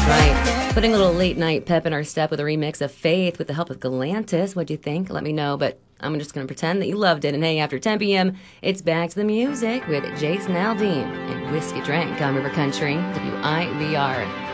right. Putting a little late night pep in our step with a remix of Faith with the help of Galantis. What'd you think? Let me know, but I'm just going to pretend that you loved it. And hey, after 10 p.m., it's back to the music with Jason Aldean and Whiskey Drink on River Country, WIVR.